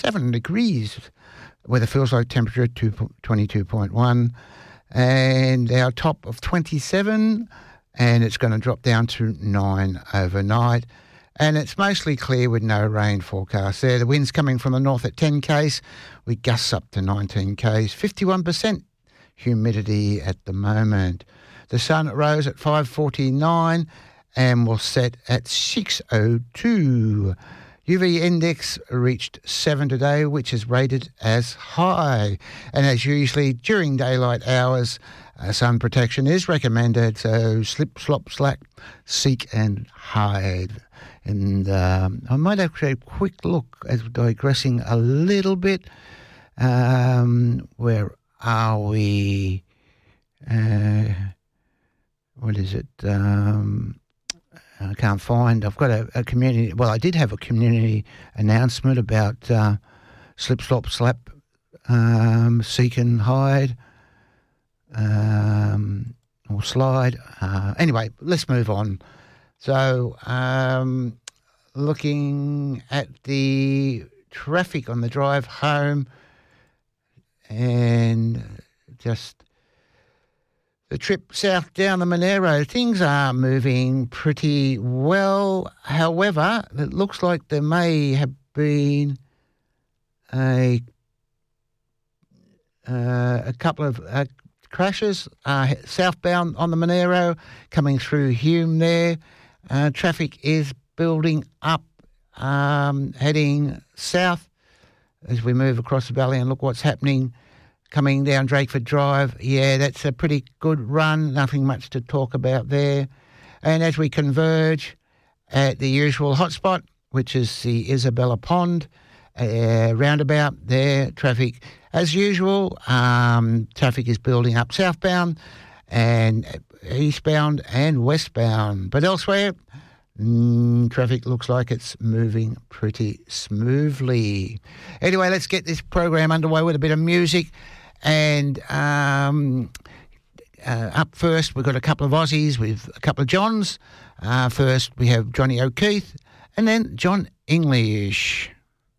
7 degrees, weather feels like temperature 22.1, and our top of 27, and it's going to drop down to 9 overnight. And it's mostly clear with no rain forecast there. The wind's coming from the north at 10 k's, with gusts up to 19 k's, 51% humidity at the moment. The sun rose at 5:49 and will set at 6:02. UV index reached 7 today, which is rated as high. And as usually during daylight hours, sun protection is recommended, so slip, slop, slack, seek and hide. And I might have to take a quick look as digressing a little bit. Where are we? What is it? I can't find. I've got a community. Well, I did have a community announcement about slip, slop, slap, seek and hide, or slide. Anyway, let's move on. So, looking at the traffic on the drive home, and just the trip south down the Monero, things are moving pretty well. However, it looks like there may have been a couple of crashes southbound on the Monero coming through Hume there. Traffic is building up, heading south as we move across the valley and look what's happening. Coming down Drakeford Drive, yeah, that's a pretty good run. Nothing much to talk about there. And as we converge at the usual hotspot, which is the Isabella Pond roundabout there, traffic as usual. Traffic is building up southbound and eastbound and westbound. But elsewhere, traffic looks like it's moving pretty smoothly. Anyway, let's get this program underway with a bit of music. And up first, we've got a couple of Aussies with a couple of Johns. First, we have Johnny O'Keefe and then John English.